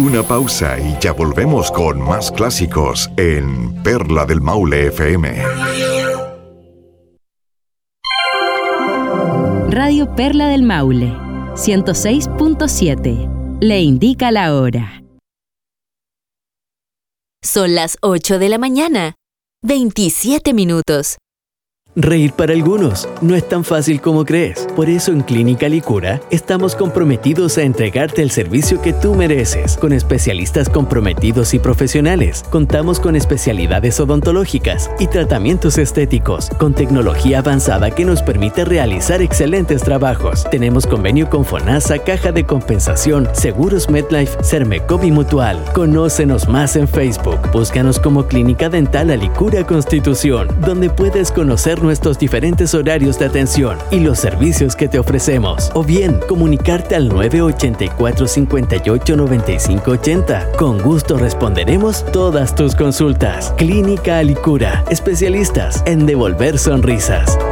Una pausa y ya volvemos con más clásicos en Perla del Maule FM. Radio Perla del Maule, 106.7. Le indica la hora. Son las 8 de la mañana, 27 minutos. Reír para algunos no es tan fácil como crees. Por eso en Clínica Licura estamos comprometidos a entregarte el servicio que tú mereces. Con especialistas comprometidos y profesionales, contamos con especialidades odontológicas y tratamientos estéticos, con tecnología avanzada que nos permite realizar excelentes trabajos. Tenemos convenio con FONASA, Caja de Compensación, Seguros MedLife, Sermecop y Mutual. Conócenos más en Facebook. Búscanos como Clínica Dental Alicura Constitución, donde puedes conocer nuestros diferentes horarios de atención y los servicios que te ofrecemos. O bien, comunicarte al 984 58 95 80. Con gusto responderemos todas tus consultas. Clínica Alicura, especialistas en devolver sonrisas.